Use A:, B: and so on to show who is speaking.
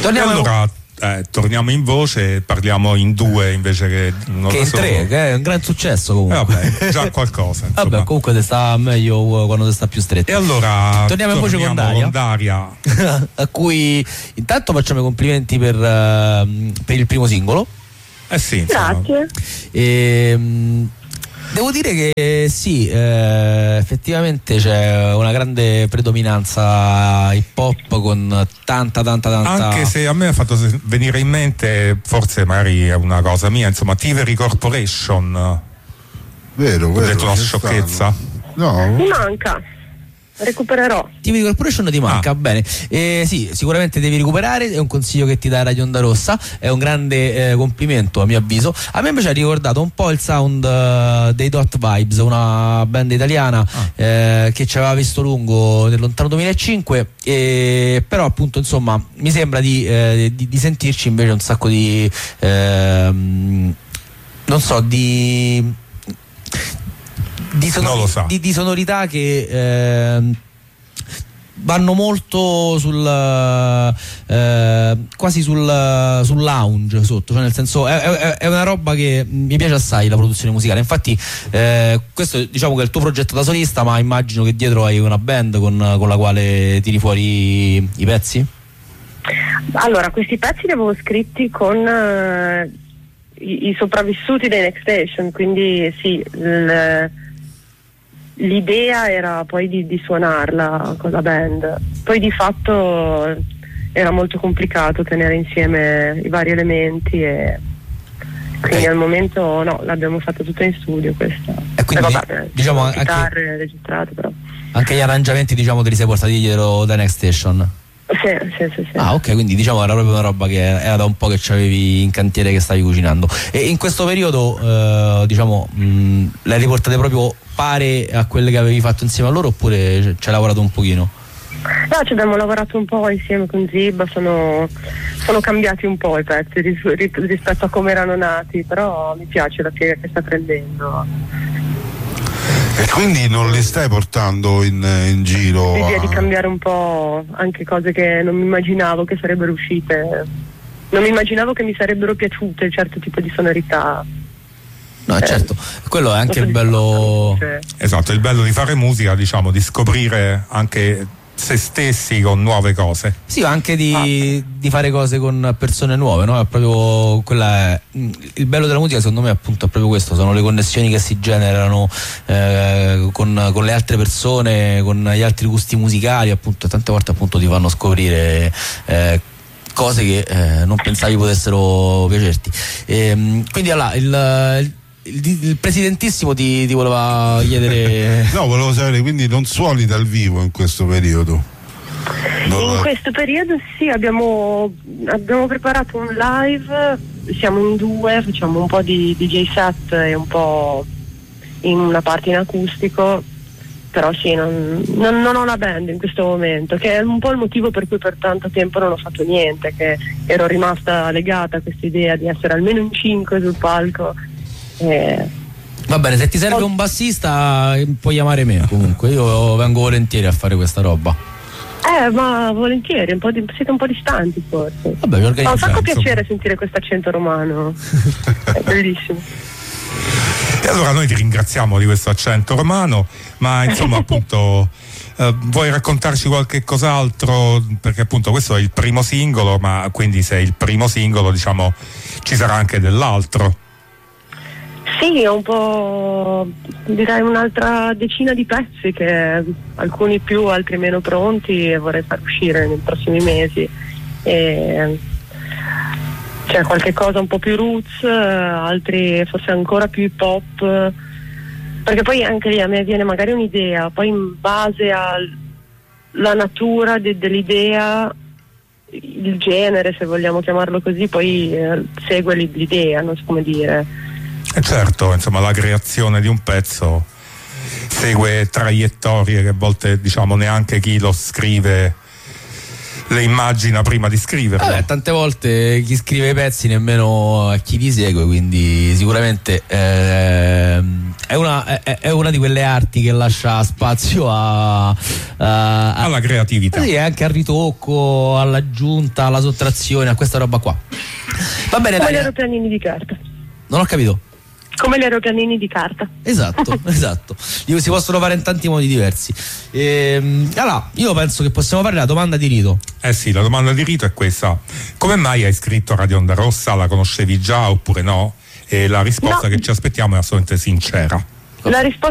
A: Allora torniamo in voce, parliamo in due invece che
B: in tre, che è un gran successo comunque.
A: Vabbè, già qualcosa.
B: Vabbè, comunque sta meglio quando sta più stretto.
A: E allora
B: torniamo in voce con
A: Daria.
B: A cui intanto facciamo i complimenti per il primo singolo.
A: Sì,
C: grazie.
B: Devo dire che sì, effettivamente c'è una grande predominanza hip hop con tanta.
A: Anche se a me ha fatto venire in mente, forse magari è una cosa mia, insomma, Thievery Corporation.
D: Vero.
A: Ho detto una sciocchezza?
D: No.
C: Mi manca. Recupererò.
B: Thievery Corporation ti manca, bene. Sì, sicuramente devi recuperare, è un consiglio che ti dà Radio Onda Rossa, è un grande complimento a mio avviso. A me invece ha ricordato un po' il sound dei Dot Vibes, una band italiana che ci aveva visto lungo nel lontano 2005, però appunto insomma mi sembra di sentirci invece un sacco di non so, di sonorità che vanno molto quasi sul lounge sotto, cioè nel senso è una roba che mi piace assai, la produzione musicale. Infatti questo diciamo che è il tuo progetto da solista, ma immagino che dietro hai una band con la quale tiri fuori i pezzi.
C: Allora, questi pezzi li avevo scritti con i sopravvissuti dei Next Station, quindi sì, l'idea era poi di suonarla con la band, poi di fatto era molto complicato tenere insieme i vari elementi e quindi al momento no, l'abbiamo fatta tutta in studio questa.
B: E quindi diciamo
C: chitarre registrate, però
B: anche gli arrangiamenti diciamo te li sei portati dietro da Next Station?
C: Sì.
B: Ah, ok, quindi diciamo era proprio una roba che era da un po' che c'avevi in cantiere, che stavi cucinando. E in questo periodo diciamo le riportate proprio pare a quelle che avevi fatto insieme a loro, oppure ci hai lavorato un pochino?
C: No, ci abbiamo lavorato un po' insieme con Zib, sono cambiati un po' i pezzi rispetto a come erano nati, però mi piace la piega che sta prendendo.
D: E quindi non li stai portando in giro?
C: L'idea di cambiare un po' anche cose che non mi immaginavo che sarebbero uscite, non mi immaginavo che mi sarebbero piaciute certo tipo di sonorità.
B: No, certo, quello è anche il bello.
A: Esatto, il bello di fare musica, diciamo, di scoprire anche se stessi con nuove cose.
B: Sì, anche di fare cose con persone nuove, no? È proprio il bello della musica, secondo me, appunto, è proprio questo: sono le connessioni che si generano con le altre persone, con gli altri gusti musicali, appunto, e tante volte appunto ti fanno scoprire cose che non pensavi potessero piacerti. Quindi allora il presidentissimo ti voleva chiedere.
D: No, volevo sapere, quindi non suoni dal vivo in questo periodo?
C: In questo periodo sì, abbiamo preparato un live, siamo in due, facciamo un po' di DJ set e un po' in una parte in acustico, però sì, non ho la band in questo momento, che è un po' il motivo per cui per tanto tempo non ho fatto niente, che ero rimasta legata a questa idea di essere almeno in 5 sul palco.
B: Va bene, se ti serve un bassista puoi chiamare me, comunque io vengo volentieri a fare questa roba.
C: Ma volentieri, siete un po' distanti forse.
B: Vabbè, mi organizziamo.
C: Fa un sacco piacere sentire questo accento romano. È bellissimo.
A: E allora noi ti ringraziamo di questo accento romano, ma insomma appunto vuoi raccontarci qualche cos'altro, perché appunto questo è il primo singolo, ma quindi se è il primo singolo diciamo ci sarà anche dell'altro.
C: Sì, un po', direi un'altra decina di pezzi, che alcuni più, altri meno pronti, e vorrei far uscire nei prossimi mesi. C'è qualche cosa un po' più roots, altri forse ancora più hip hop, perché poi anche lì a me viene magari un'idea, poi in base alla natura dell'idea, il genere, se vogliamo chiamarlo così, poi segue l'idea, non so come dire.
A: Certo, insomma la creazione di un pezzo segue traiettorie che a volte diciamo neanche chi lo scrive le immagina prima di scriverle.
B: Vabbè, tante volte chi scrive i pezzi nemmeno a chi li segue, quindi sicuramente è una di quelle arti che lascia spazio
A: alla creatività.
B: Sì, anche al ritocco, all'aggiunta, alla sottrazione, a questa roba qua. Va bene,
C: come
B: dai.
C: gli aeroplanini di carta.
B: Non ho capito.
C: Come gli aeroplanini di carta.
B: Esatto, esatto. Si possono fare in tanti modi diversi. Allora, io penso che possiamo fare la domanda di rito.
A: Sì, la domanda di rito è questa: come mai hai scritto Radio Onda Rossa? La conoscevi già oppure no? E la risposta
C: No.
A: che ci aspettiamo è assolutamente sincera.
C: La risposta